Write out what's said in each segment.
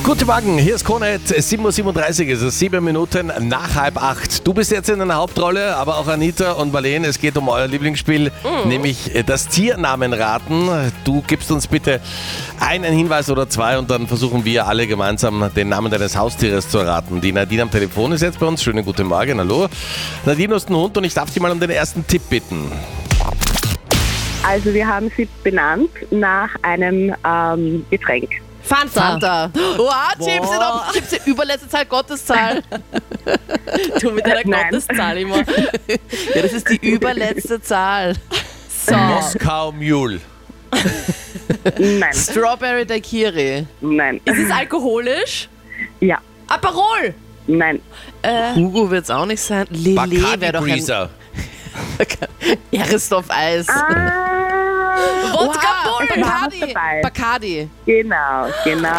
Guten Morgen, hier ist Krone, 7.37 Uhr, es ist 7 Minuten nach 7:30. Du bist jetzt in einer Hauptrolle, aber auch Anita und Marlene, es geht um euer Lieblingsspiel, nämlich das Tiernamenraten. Du gibst uns bitte einen Hinweis oder zwei und dann versuchen wir alle gemeinsam den Namen deines Haustieres zu erraten. Die Nadine am Telefon ist jetzt bei uns. Schönen guten Morgen, hallo. Nadine, du hast einen Hund und ich darf dich mal um den ersten Tipp bitten. Also wir haben sie benannt nach einem Getränk. Fanta. Wow, Chips, die überletzte Zahl, Gotteszahl. Du mit deiner Nein. Gotteszahl immer. Ja, das ist die überletzte Zahl. So. Moskau Mule. Nein, Strawberry Daiquiri. nein, Ist es alkoholisch? ja, Aperol. nein, Hugo wird es auch nicht sein. Lele Bacardi wäre doch ein... Breezer. Eris-Eis. Wodka Wow, Bull. es war was dabei. Bacardi. genau.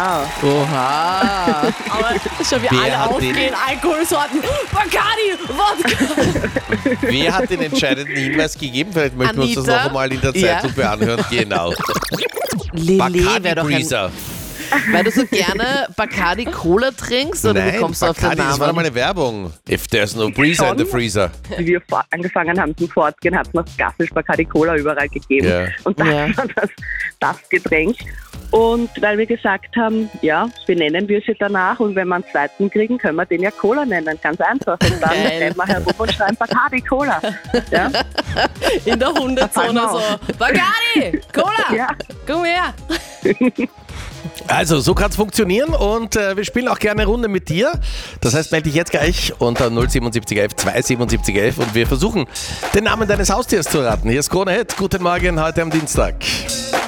Oha. Aber schon wie Wer alle hat aufgehen, Alkoholsorten. Bacardi, Wodka. Wer hat den entscheidenden Hinweis gegeben? Vielleicht möchten wir uns das Anita? noch einmal in der Zeitlupe anhören. Genau. Lele Bacardi wäre doch ein... Breezer. Weil du so gerne Bacardi Cola trinkst oder wie Nein, kommst du auf den Bacardi, das war doch Namen? mal eine Werbung. If there's no breezer in the freezer. Wie wir angefangen haben zum Fortgehen, hat es noch Gassisch Bacardi Cola überall gegeben. Ja. Und das Ja. war das Getränk. Und weil wir gesagt haben, ja, benennen wir sie danach und wenn wir einen zweiten kriegen, können wir den ja Cola nennen. Ganz einfach. Und dann Geil. rennen wir herum und schreiben Bacardi Cola. Ja, In der Hundezone so. Bacardi, Cola, ja. komm her. Also, so kann es funktionieren und wir spielen auch gerne eine Runde mit dir. Das heißt, melde dich jetzt gleich unter 07711 27711 und wir versuchen, den Namen deines Haustiers zu erraten. Hier ist Krone Hit. Guten Morgen, heute am Dienstag.